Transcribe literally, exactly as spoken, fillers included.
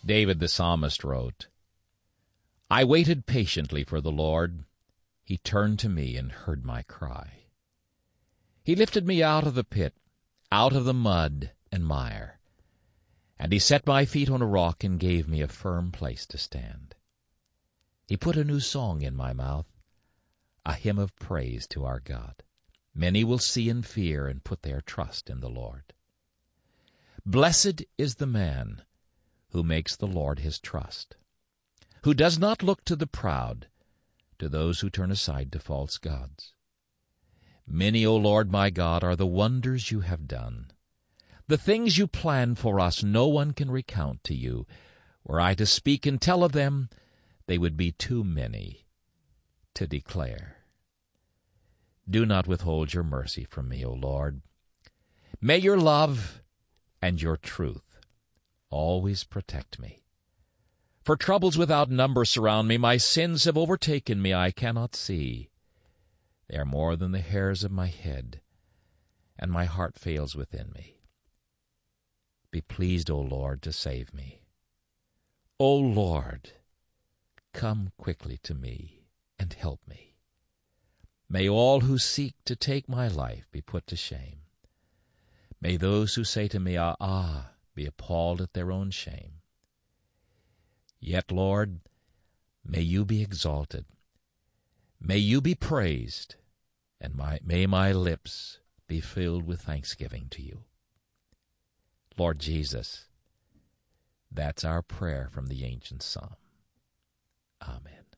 David the psalmist wrote, I waited patiently for the Lord. He turned to me and heard my cry. He lifted me out of the pit, out of the mud and mire, and he set my feet on a rock and gave me a firm place to stand. He put a new song in my mouth, a hymn of praise to our God. Many will see and fear and put their trust in the Lord. Blessed is the man who makes the Lord his trust, who does not look to the proud, to those who turn aside to false gods. Many, O Lord my God, are the wonders you have done. The things you plan for us no one can recount to you. Were I to speak and tell of them, they would be too many to declare. Do not withhold your mercy from me, O Lord. May your love and your truth always protect me. For troubles without number surround me. My sins have overtaken me, I cannot see. They are more than the hairs of my head, and my heart fails within me. Be pleased, O Lord, to save me. O Lord, come quickly to me and help me. May all who seek to take my life be put to shame. May those who say to me, Ah, ah, be appalled at their own shame. Yet, Lord, may you be exalted. May you be praised, and my, may my lips be filled with thanksgiving to you. Lord Jesus, that's our prayer from the ancient psalm. Amen.